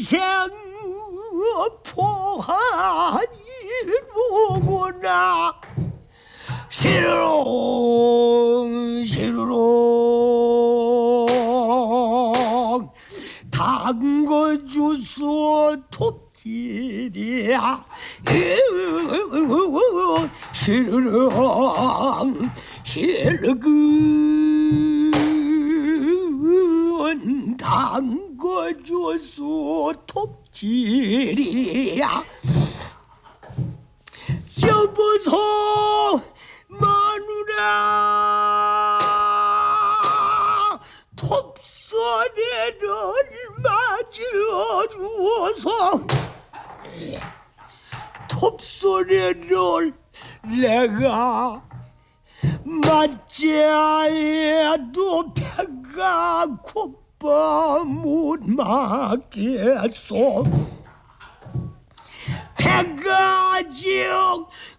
인생 포한이로구나. 시루롱 시루롱 담궈주소 톱질이야. 시루롱 실근 담궈주소 톱질이야. 여보소 마누라 톱소리를 맞춰주어서 톱소리를 내가 맞자 해도 배가 고파 못 맞겠소. 배가 즉